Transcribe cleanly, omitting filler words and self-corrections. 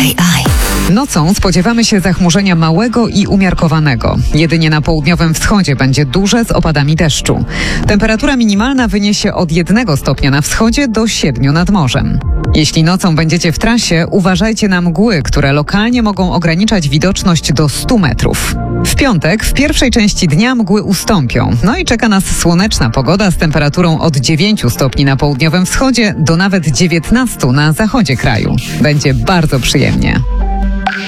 Nocą spodziewamy się zachmurzenia małego i umiarkowanego. Jedynie na południowym wschodzie będzie duże z opadami deszczu. Temperatura minimalna wyniesie od 1 stopnia na wschodzie do 7 nad morzem. Jeśli nocą będziecie w trasie, uważajcie na mgły, które lokalnie mogą ograniczać widoczność do 100 metrów. W piątek, w pierwszej części dnia mgły ustąpią. No i czeka nas słoneczna pogoda z temperaturą od 9 stopni na południowym wschodzie do nawet 19 na zachodzie kraju. Będzie bardzo przyjemnie.